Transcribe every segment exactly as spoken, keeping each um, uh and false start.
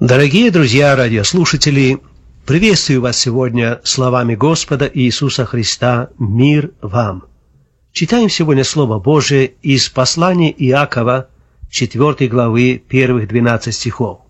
Дорогие друзья, радиослушатели, приветствую вас сегодня словами Господа Иисуса Христа «Мир вам». Читаем сегодня Слово Божие из послания Иакова, четвёртой главы, первых двенадцать стихов.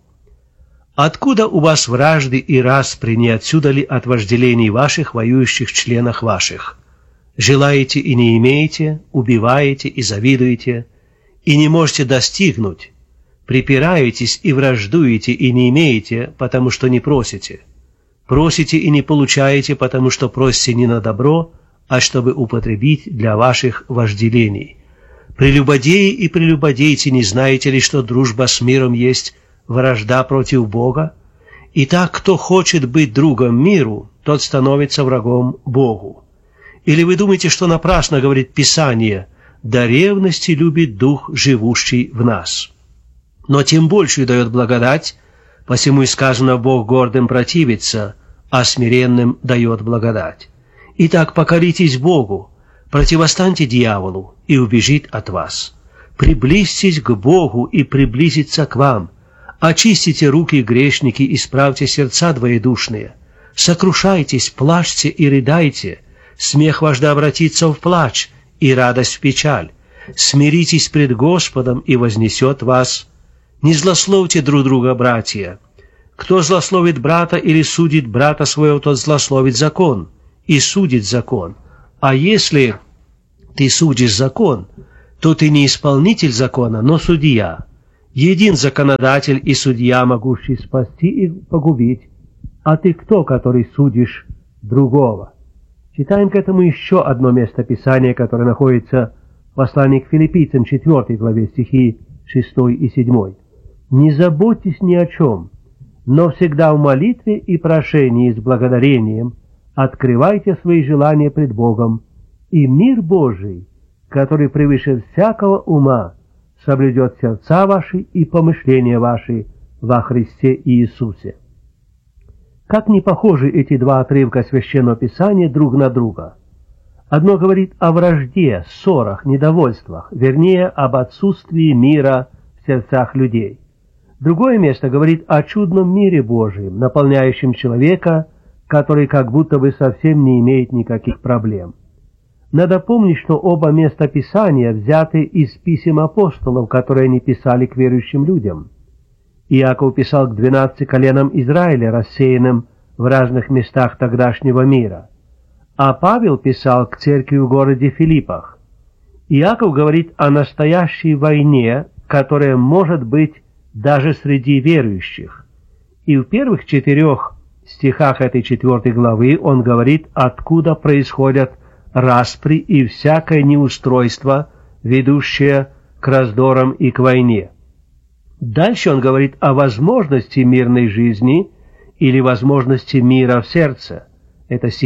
«Откуда у вас вражды и распри, не отсюда ли от вожделений ваших, воюющих членах ваших? Желаете и не имеете, убиваете и завидуете, и не можете достигнуть. Припираетесь и враждуете и не имеете, потому что не просите. Просите и не получаете, потому что просите не на добро, а чтобы употребить для ваших вожделений. Прелюбодеи и прелюбодейцы, не знаете ли, что дружба с миром есть вражда против Бога? Итак, кто хочет быть другом миру, тот становится врагом Богу. Или вы думаете, что напрасно говорит Писание: «До ревности любит Дух, живущий в нас». Но тем большую дает благодать, посему и сказано: Бог гордым противится, а смиренным дает благодать. Итак, покоритесь Богу, противостаньте дьяволу, и убежит от вас. Приблизьтесь к Богу, и приблизится к вам. Очистите руки, грешники, исправьте сердца двоедушные. Сокрушайтесь, плачьте и рыдайте. Смех ваш да обратится в плач, и радость в печаль. Смиритесь пред Господом, и вознесет вас. Не злословьте друг друга, братья. Кто злословит брата или судит брата своего, тот злословит закон и судит закон. А если ты судишь закон, то ты не исполнитель закона, но судья. Един законодатель и судья, могущий спасти и погубить. А ты кто, который судишь другого? Читаем к этому еще одно место Писания, которое находится в послании к Филиппийцам, четвёртой главе, стихи шестой и седьмой. «Не заботьтесь ни о чем, но всегда в молитве и прошении с благодарением открывайте свои желания пред Богом, и мир Божий, который превыше всякого ума, соблюдет сердца ваши и помышления ваши во Христе Иисусе». Как не похожи эти два отрывка Священного Писания друг на друга. Одно говорит о вражде, ссорах, недовольствах, вернее, об отсутствии мира в сердцах людей. Другое место говорит о чудном мире Божьем, наполняющем человека, который как будто бы совсем не имеет никаких проблем. Надо помнить, что оба места Писания взяты из писем апостолов, которые они писали к верующим людям. Иаков писал к двенадцати коленам Израиля, рассеянным в разных местах тогдашнего мира. А Павел писал к церкви в городе Филиппах. Иаков говорит о настоящей войне, которая может быть даже среди верующих. И в первых четырех стихах этой четвертой главы он говорит, откуда происходят распри и всякое неустройство, ведущее к раздорам и к войне. Дальше он говорит о возможности мирной жизни или возможности мира в сердце. Это стих